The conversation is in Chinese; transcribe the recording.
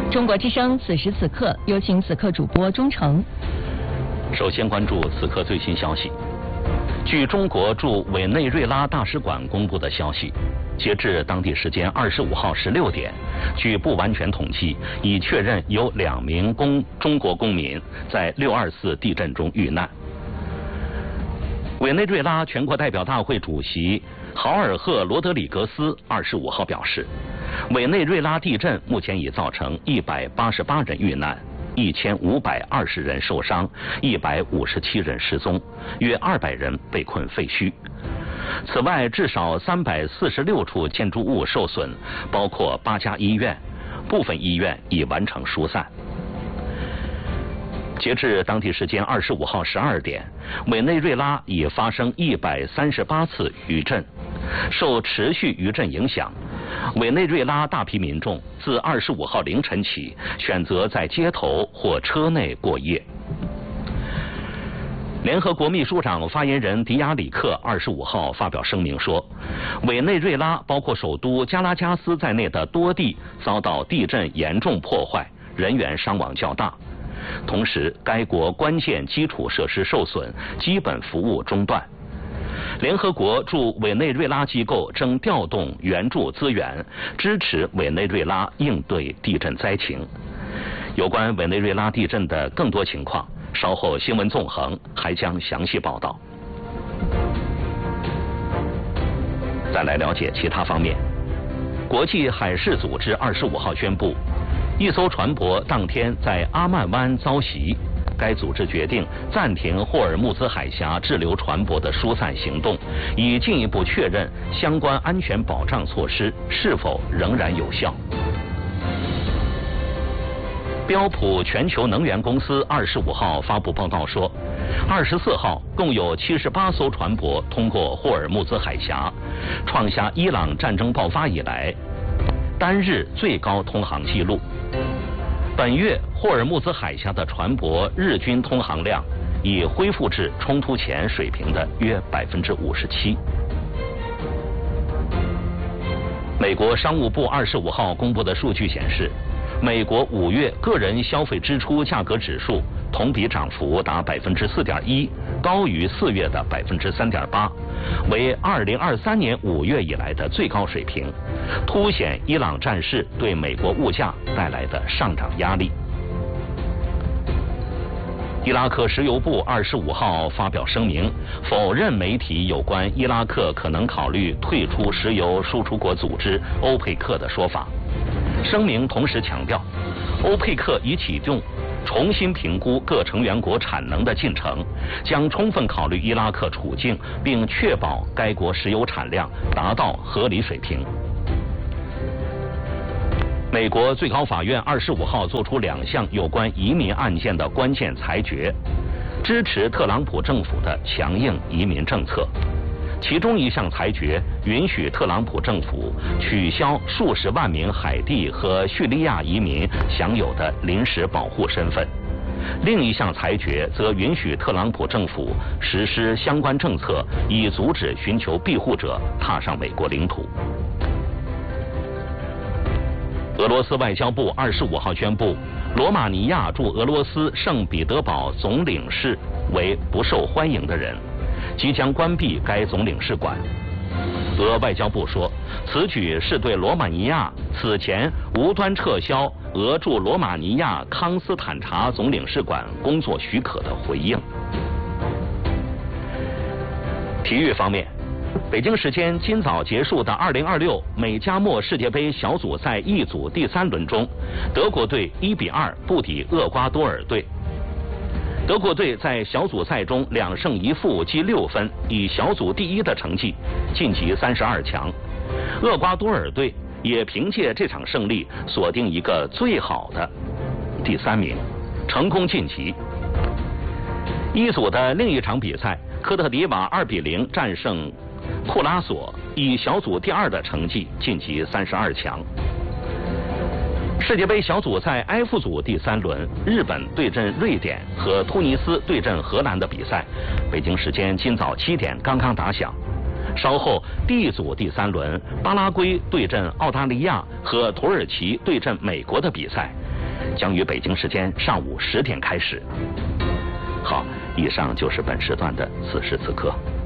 中国之声此时此刻，有请此刻主播钟诚。 首先关注此刻最新消息。据中国驻委内瑞拉大使馆公布的消息，截至当地时间25号16点，据不完全统计，已确认有2名中国公民在624地震中遇难。委内瑞拉全国代表大会主席豪尔赫·罗德里格斯25号表示，委内瑞拉地震目前已造成188人遇难，1520人受伤，157人失踪，约200人被困废墟。此外，至少346处建筑物受损，包括8家医院，部分医院已完成疏散。截至当地时间25号12点，委内瑞拉已发生138次余震。受持续余震影响，委内瑞拉大批民众自25号凌晨起选择在街头或车内过夜。联合国秘书长发言人迪亚里克25号发表声明说，委内瑞拉包括首都加拉加斯在内的多地遭到地震严重破坏，人员伤亡较大。同时，该国关键基础设施受损，基本服务中断。联合国驻委内瑞拉机构正调动援助资源，支持委内瑞拉应对地震灾情。有关委内瑞拉地震的更多情况，稍后新闻纵横还将详细报道。再来了解其他方面。国际海事组织25号宣布，一艘船舶当天在阿曼湾遭袭，该组织决定暂停霍尔木兹海峡滞留船舶的疏散行动，以进一步确认相关安全保障措施是否仍然有效。标普全球能源公司25号发布报告说，24号共有78艘船舶通过霍尔木兹海峡，创下伊朗战争爆发以来单日最高通航纪录。本月霍尔木兹海峡的船舶日均通航量已恢复至冲突前水平的约57%。美国商务部25号公布的数据显示，美国5月个人消费支出价格指数同比涨幅达4.1%，高于4月的3.8%，为2023年5月以来的最高水平，凸显伊朗战事对美国物价带来的上涨压力。伊拉克石油部25号发表声明，否认媒体有关伊拉克可能考虑退出石油输出国组织欧佩克的说法。声明同时强调，欧佩克已启动重新评估各成员国产能的进程，将充分考虑伊拉克处境，并确保该国石油产量达到合理水平。美国最高法院25号作出2项有关移民案件的关键裁决，支持特朗普政府的强硬移民政策。其中一项裁决允许特朗普政府取消数十万名海地和叙利亚移民享有的临时保护身份，另一项裁决则允许特朗普政府实施相关政策，以阻止寻求庇护者踏上美国领土。俄罗斯外交部25号宣布，罗马尼亚驻俄罗斯圣彼得堡总领事为不受欢迎的人，即将关闭该总领事馆。俄外交部说，此举是对罗马尼亚此前无端撤销俄驻罗马尼亚康斯坦察总领事馆工作许可的回应。体育方面，北京时间今早结束的2026美加墨世界杯小组赛 E 组第3轮中，德国队1-2不敌厄瓜多尔队。德国队在小组赛中2胜1负积6分，以小组第1的成绩晋级32强。厄瓜多尔队也凭借这场胜利锁定一个最好的第3名，成功晋级。一组的另一场比赛，科特迪瓦2-0战胜库拉索，以小组第2的成绩晋级32强。世界杯小组赛 F 组第3轮，日本对阵瑞典和突尼斯对阵荷兰的比赛，北京时间今早7点刚刚打响。稍后 D 组第3轮，巴拉圭对阵澳大利亚和土耳其对阵美国的比赛， 将于北京时间上午10点开始。好，以上就是本时段的此时此刻。